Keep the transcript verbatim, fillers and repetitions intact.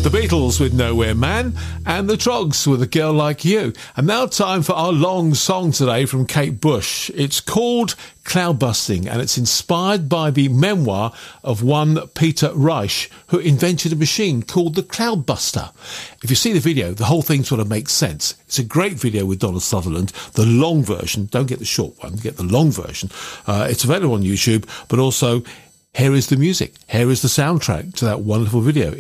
The Beatles with Nowhere Man and the Trogs with A Girl Like You. And now time for our long song today from Kate Bush. It's called Cloudbusting and it's inspired by the memoir of one Peter Reich, who invented a machine called the Cloudbuster. If you see the video, the whole thing sort of makes sense. It's a great video with Donald Sutherland, the long version. Don't get the short one, get the long version. Uh, it's available on YouTube, but also here is the music. Here is the soundtrack to that wonderful video.